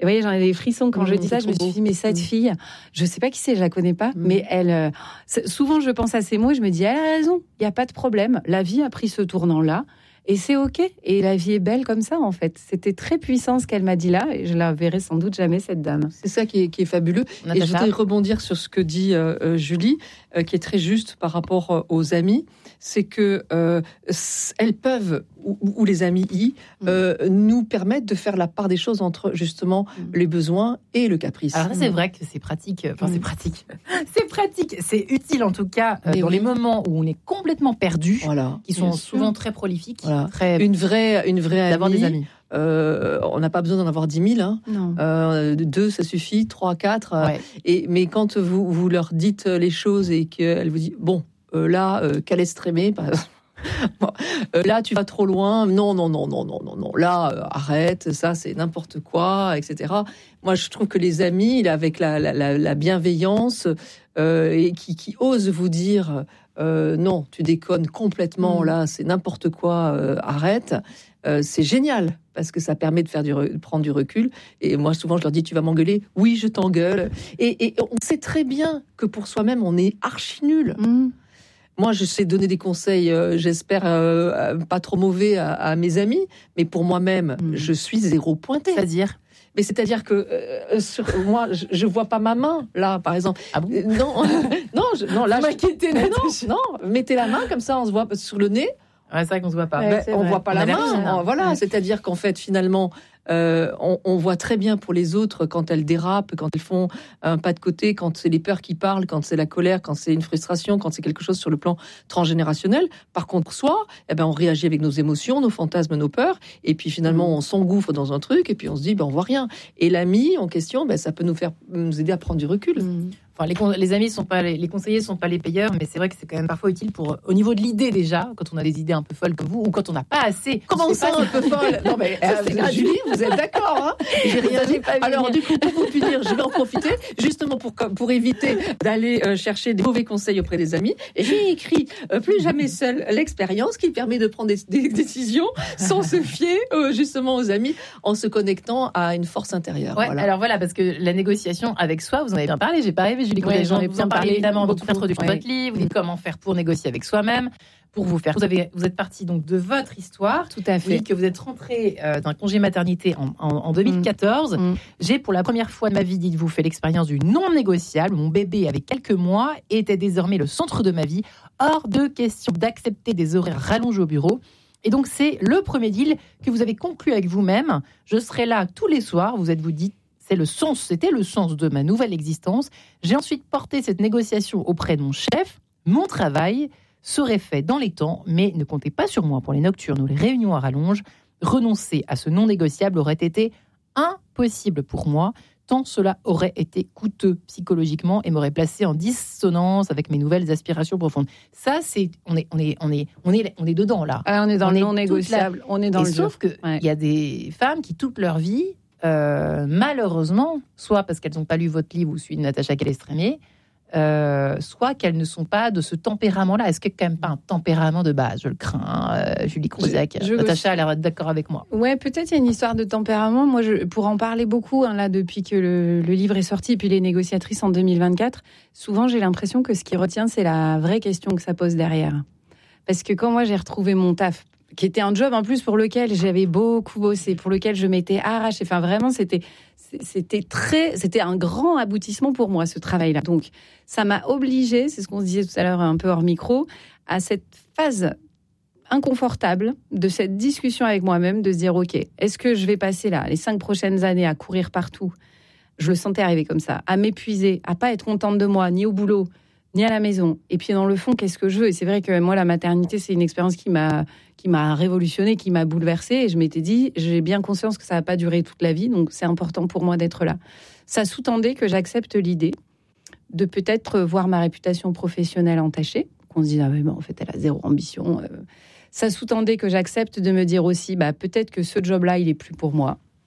Et vous voyez, j'en ai des frissons quand Mmh, je dis ça. c'est Je me trop suis dit, beau. mais cette Mmh. fille, je sais pas qui c'est, je la connais pas, Mmh. mais elle. euh, c'est- souvent, je pense à ces mots et je me dis, elle a raison. Il y a pas de problème. La vie a pris ce tournant-là. Et c'est OK. Et la vie est belle comme ça, en fait. C'était très puissant ce qu'elle m'a dit là. Et je la verrai sans doute jamais, cette dame. C'est ça qui est, qui est fabuleux. Natacha. Et je voudrais rebondir sur ce que dit euh, euh, Julie, euh, qui est très juste par rapport euh, aux amis. C'est que euh, s- elles peuvent, ou, ou les amis y, euh, nous permettent de faire la part des choses entre justement Mm. les besoins et le caprice. Alors ça, c'est vrai que c'est pratique. Enfin, c'est Mm. pratique. C'est pratique. C'est utile, en tout cas, euh, Mais dans oui. les moments où on est complètement perdu, Voilà. qui sont Bien sûr. souvent très prolifiques, Voilà. très... Une vraie, une vraie d'avoir amie, des amis. euh, on n'a pas besoin d'en avoir dix mille. Hein. Non. Euh, deux, ça suffit. Trois, quatre. euh, Ouais. Et, mais quand vous, vous leur dites les choses et qu'elle vous dit, bon, euh, là, euh, qu'elle extrémée, par exemple, bon, euh, là, tu vas trop loin. Non, non, non, non, non, non, non. Là, euh, arrête. Ça, c'est n'importe quoi, et cetera. Moi, je trouve que les amis, là, avec la, la, la, la bienveillance euh, et qui, qui osent vous dire, euh, non, tu déconnes complètement. Mmh. Là, c'est n'importe quoi. Euh, arrête. Euh, c'est génial parce que ça permet de faire du re- de prendre du recul. Et moi, souvent, je leur dis, tu vas m'engueuler. Oui, je t'engueule. Et, et on sait très bien que pour soi-même, on est archi nul. Mmh. Moi, je sais donner des conseils, euh, j'espère euh, pas trop mauvais à, à mes amis, mais pour moi-même, Mm. je suis zéro pointé. C'est-à-dire Mais c'est-à-dire que euh, sur moi, je, je vois pas ma main là, par exemple. Ah bon Euh, Non, non, je, non, là, je, m'inquiétais, mais non, non, mettez la main comme ça, on se voit sur le nez. Ouais, c'est vrai qu'on se voit pas. Ouais. Ben, c'est on vrai. voit pas On la a l'air main. fine, hein. on- Voilà, Ouais. c'est-à-dire qu'en fait, finalement, euh, on, on voit très bien pour les autres quand elles dérapent, quand elles font un pas de côté, quand c'est les peurs qui parlent, quand c'est la colère, quand c'est une frustration, quand c'est quelque chose sur le plan transgénérationnel. Par contre, soi, eh ben, on réagit avec nos émotions, nos fantasmes, nos peurs, et puis finalement, Mm. on s'engouffre dans un truc, et puis on se dit, ben, on voit rien. Et l'ami en question, ben, ça peut nous faire nous aider à prendre du recul. Mmh. Enfin, les, con- les amis sont pas les, les conseillers sont pas les payeurs, mais c'est vrai que c'est quand même parfois utile pour au niveau de l'idée déjà, quand on a des idées un peu folles comme vous, ou quand on n'a pas assez. Comment on sait ça, pas un peu folle? Non, mais Ça, euh, c'est gratuit. Julie, vous êtes d'accord, hein? J'ai rien Ça, j'ai dit. pas vu Alors, venir. du coup, pour vous punir, je vais en profiter, justement pour, pour éviter d'aller euh, chercher des mauvais conseils auprès des amis. Et j'ai écrit euh, Plus jamais seul, l'expérience qui permet de prendre des, des décisions sans se fier euh, justement aux amis, en se connectant à une force intérieure. Ouais, Voilà. alors voilà, parce que la négociation avec soi, vous en avez bien parlé, j'ai pas rêvé, Julie Ouais, Coudet, j'en ai vous bien en parlez parlé, évidemment dans beaucoup. toute l'introduction de Ouais. votre livre, vous dites comment faire pour négocier avec soi-même, pour vous faire. Vous, avez, vous êtes parti donc de votre histoire. Tout à Vous fait. dites que vous êtes rentré euh, d'un congé maternité en, en, en deux mille quatorze. Mm. J'ai pour la première fois de ma vie, dites-vous, fait l'expérience du non négociable. Mon bébé avait quelques mois et était désormais le centre de ma vie. Hors de question d'accepter des horaires rallongés au bureau. Et donc c'est le premier deal que vous avez conclu avec vous-même. Je serai là tous les soirs. Vous êtes-vous dit, c'est le sens, c'était le sens de ma nouvelle existence. J'ai ensuite porté cette négociation auprès de mon chef. Mon travail serait fait dans les temps, mais ne comptez pas sur moi pour les nocturnes ou les réunions à rallonge. Renoncer à ce non négociable aurait été impossible pour moi, tant cela aurait été coûteux psychologiquement et m'aurait placé en dissonance avec mes nouvelles aspirations profondes. Ça, c'est on est on est on est on est on est dedans là. Ah, on est dans On le est non toute négociable. On est dans Et le sauf jeu. que Ouais. il y a des femmes qui toute leur vie, euh, malheureusement, soit parce qu'elles n'ont pas lu votre livre ou celui de Natacha Calestrémé, euh, soit qu'elles ne sont pas de ce tempérament-là. Est-ce qu'il n'y a quand même pas un tempérament de base? Je le crains, euh, Julie Crozac. Je- je- Natacha a l'air d'être d'accord avec moi. Ouais, peut-être il y a une histoire de tempérament. Moi, je, pour en parler beaucoup, hein, là, depuis que le, le livre est sorti, puis les négociatrices en deux mille vingt-quatre, souvent j'ai l'impression que ce qui retient, c'est la vraie question que ça pose derrière. Parce que quand moi j'ai retrouvé mon taf, qui était un job en plus pour lequel j'avais beaucoup bossé, pour lequel je m'étais arrachée, enfin vraiment c'était c'était très c'était un grand aboutissement pour moi ce travail-là. Donc ça m'a obligée, c'est ce qu'on se disait tout à l'heure un peu hors micro, à cette phase inconfortable de cette discussion avec moi-même, de se dire ok, est-ce que je vais passer là les cinq prochaines années à courir partout? Je le sentais arriver comme ça, à m'épuiser, à pas être contente de moi, ni au boulot, ni à la maison. Et puis dans le fond, qu'est-ce que je veux? Et c'est vrai que moi, la maternité, c'est une expérience qui m'a qui m'a révolutionnée, qui m'a bouleversée. Et je m'étais dit, j'ai bien conscience que ça va pas durer toute la vie, donc c'est important pour moi d'être là. Ça sous-tendait que j'accepte l'idée de peut-être voir ma réputation professionnelle entachée. Qu'on se dise, ah oui, mais en fait, elle a zéro ambition. Euh, Ça sous-tendait que j'accepte de me dire aussi, bah, peut-être que ce job-là, il est plus pour moi.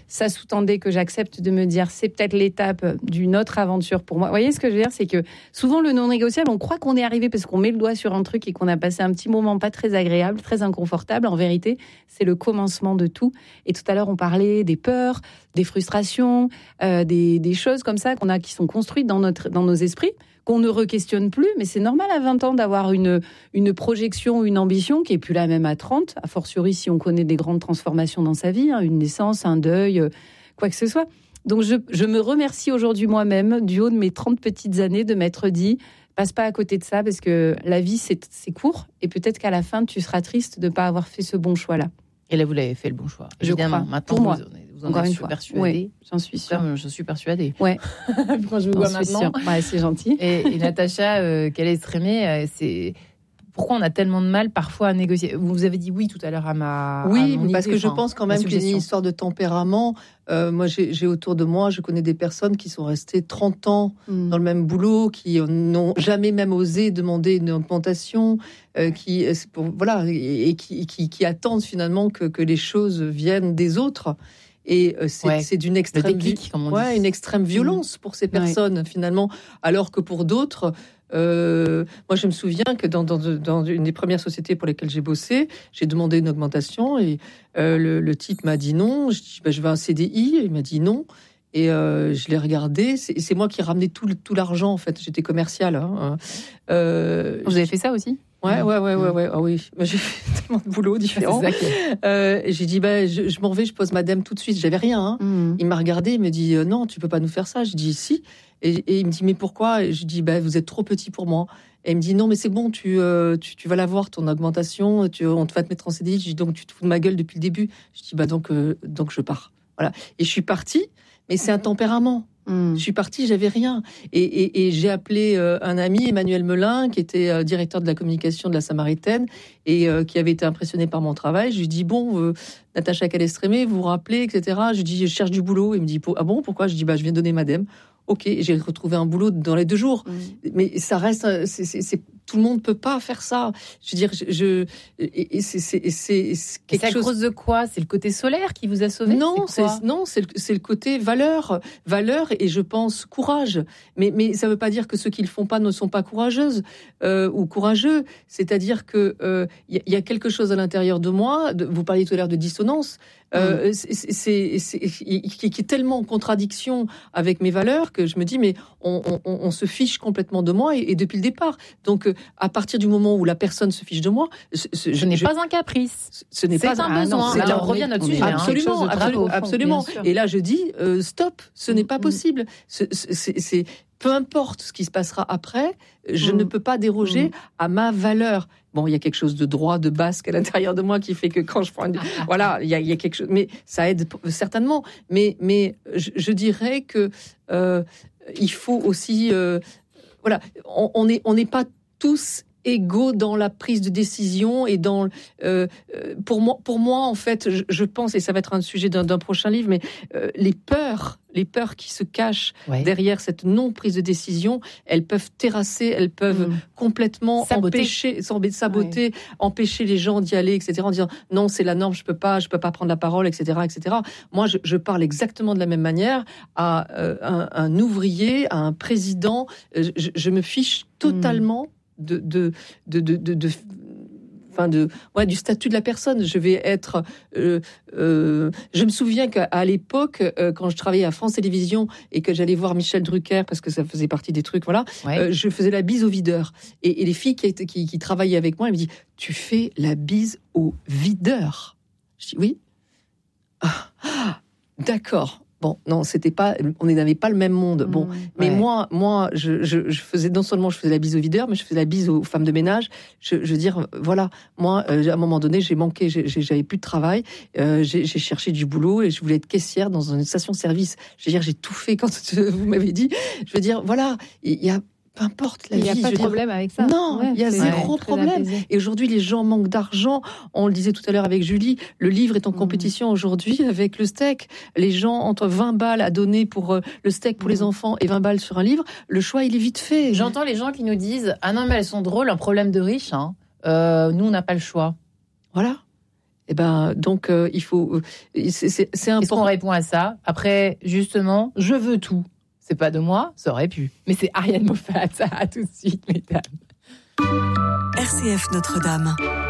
ça sous-tendait que j'accepte de me dire c'est peut-être l'étape d'une autre aventure pour moi. Vous voyez ce que je veux dire, c'est que souvent le non négociable, on croit qu'on est arrivé parce qu'on met le doigt sur un truc et qu'on a passé un petit moment pas très agréable, très inconfortable. En vérité, c'est le commencement de tout. Et tout à l'heure, on parlait des peurs, des frustrations, euh, des, des choses comme ça qu'on a, qui sont construites dans notre, dans nos esprits, qu'on ne re-questionne plus. Mais c'est normal à vingt ans d'avoir une, une projection, une ambition qui est plus la même à trente, a fortiori si on connaît des grandes transformations dans sa vie, hein, une naissance, un deuil, quoi que ce soit. Donc je, je me remercie aujourd'hui moi-même, du haut de mes trente petites années, de m'être dit, passe pas à côté de ça, parce que la vie, c'est, c'est court, et peut-être qu'à la fin, tu seras triste de ne pas avoir fait ce bon choix-là. Et là, vous l'avez fait le bon choix. Je Évidemment, crois. maintenant, Pour moi. vous, vous en Encore êtes une fois. persuadée. Oui, j'en suis sûre. Comme je suis persuadée. Ouais. Quand je vous J'en vois suis maintenant. sûre. Ouais, c'est gentil. Et, et Natacha, euh, qu'elle est extrémée, euh, c'est... Pourquoi on a tellement de mal parfois à négocier ? Vous avez dit oui tout à l'heure à ma. Oui, à mon parce idée, que je enfin, pense quand ma même qu'il y a une suggestion. histoire de tempérament. Euh, moi, j'ai, j'ai autour de moi, je connais des personnes qui sont restées trente ans Mm. dans le même boulot, qui n'ont jamais même osé demander une augmentation, euh, qui, c'est pour, voilà, et, et qui, qui, qui attendent finalement que, que les choses viennent des autres. Et euh, c'est, Ouais. c'est d'une Le extrême, déclic, comme on ouais, dit. une extrême violence pour ces personnes finalement, alors que pour d'autres. Euh, moi, je me souviens que dans, dans, dans une des premières sociétés pour lesquelles j'ai bossé, j'ai demandé une augmentation et euh, le, le type m'a dit non. Je dis, bah, je veux un C D I. Il m'a dit non. Et euh, je l'ai regardé. C'est, c'est moi qui ai ramené tout, tout l'argent, en fait. J'étais commerciale. Hein. Euh, Vous avez fait ça aussi ? Ouais, ouais, ouais, ouais, ouais. Ah oui, j'ai fait tellement de boulot différents. C'est ça qui- Euh, et j'ai dit, bah, je, je m'en vais, je pose madame tout de suite. J'avais rien. Hein. Mm. Il m'a regardé, il me dit, euh, non, tu peux pas nous faire ça. Je dis, si. Et, et il me dit, mais pourquoi ? Et je dis, bah, vous êtes trop petit pour moi. Et il me dit, non, mais c'est bon, tu, euh, tu, tu vas l'avoir, ton augmentation, tu, on te va te mettre en C D I. Je dis, donc tu te fous de ma gueule depuis le début. Je dis, bah, donc, euh, donc je pars. Voilà. Et je suis partie, mais c'est un tempérament. Mm. Je suis partie, j'avais rien. Et, et, et j'ai appelé euh, un ami, Emmanuel Melin, qui était euh, directeur de la communication de la Samaritaine et euh, qui avait été impressionné par mon travail. Je lui dis, bon, euh, Natacha Calestrémé, vous vous rappelez, et cetera. Je lui dis, je cherche du boulot. Il me dit, ah bon, pourquoi ? Je dis, bah, je viens donner madame. Ok, j'ai retrouvé un boulot dans les deux jours. Mm. Mais ça reste, c'est, c'est, c'est, tout le monde peut pas faire ça. Je veux dire, je, je et, et c'est, c'est, c'est, c'est quelque C'est à chose. cause de quoi ? C'est le côté solaire qui vous a sauvé ? Non, c'est c'est, quoi non, c'est le, c'est le côté valeur, valeur et je pense courage. Mais, mais ça ne veut pas dire que ceux qui le font pas ne sont pas courageuses euh, ou courageux. C'est-à-dire que euh, y, y a quelque chose à l'intérieur de moi. De, vous parliez tout à l'heure de dissonance. Euh, mmh. c'est, c'est, c'est, c'est, qui, qui est tellement en contradiction avec mes valeurs que je me dis mais on, on, on se fiche complètement de moi et, et depuis le départ. Donc à partir du moment où la personne se fiche de moi, ce, ce je, n'est je, pas un caprice. Ce n'est c'est pas un un besoin. Non, c'est alors on revient à notre sujet. Absolument, hein, absolument, absolument. Et là je dis euh, stop, ce mmh, n'est pas mmh. possible. Ce, c'est, c'est peu importe ce qui se passera après, je mmh. ne peux pas déroger mmh. à ma valeur. Bon, il y a quelque chose de droit, de basque à l'intérieur de moi qui fait que quand je prends une... Voilà, il y a, il y a quelque chose... Mais ça aide certainement. Mais, mais je, je dirais que euh, il faut aussi... Euh, voilà, on n'est on n'est pas tous égaux dans la prise de décision et dans euh, pour moi pour moi en fait je, je pense et ça va être un sujet d'un, d'un prochain livre mais euh, les peurs les peurs qui se cachent ouais. derrière cette non prise de décision, elles peuvent terrasser, elles peuvent mmh. complètement saboter. empêcher saboter ouais. empêcher les gens d'y aller, etc., en disant non c'est la norme, je peux pas je peux pas prendre la parole, etc., etc. Moi je, je parle exactement de la même manière à euh, un, un ouvrier, à un président, je, je me fiche totalement mmh. De, de, de, de, de, de, enfin de, ouais, du statut de la personne. Je vais être. Euh, euh, je me souviens qu'à l'époque, euh, quand je travaillais à France Télévisions et que j'allais voir Michel Drucker parce que ça faisait partie des trucs, voilà, ouais. euh, je faisais la bise au videur. Et, et les filles qui, qui, qui travaillaient avec moi, elles me disent tu fais la bise au videur. Je dis oui. Ah, ah, d'accord. Bon, non, c'était pas, on n'avait pas le même monde. Bon, mmh, mais ouais. moi, moi, je, je, je faisais non seulement je faisais la bise aux videurs, mais je faisais la bise aux femmes de ménage. Je, je veux dire, voilà, moi, euh, à un moment donné, j'ai manqué, j'ai, j'avais plus de travail, euh, j'ai, j'ai cherché du boulot et je voulais être caissière dans une station-service. Je veux dire, j'ai tout fait quand vous m'avez dit. Je veux dire, voilà, il y a. Peu importe la vie. Il n'y a pas de problème dire, avec ça. Non, il ouais, y a zéro ouais, problème. Apaisé. Et aujourd'hui, les gens manquent d'argent. On le disait tout à l'heure avec Julie, le livre est en mmh. compétition aujourd'hui avec le steak. Les gens, entre vingt balles à donner pour euh, le steak pour mmh. les enfants et vingt balles sur un livre, le choix, il est vite fait. J'entends les gens qui nous disent « Ah non, mais elles sont drôles, un problème de riches. Hein. Euh, nous, on n'a pas le choix. » Voilà. Et ben donc euh, il faut, c'est, c'est, c'est important. Est-ce qu'on répond à ça? Après, justement, je veux tout. C'est pas de moi, ça aurait pu. Mais c'est Ariane Moffat. À tout de suite, mesdames. R C F Notre-Dame.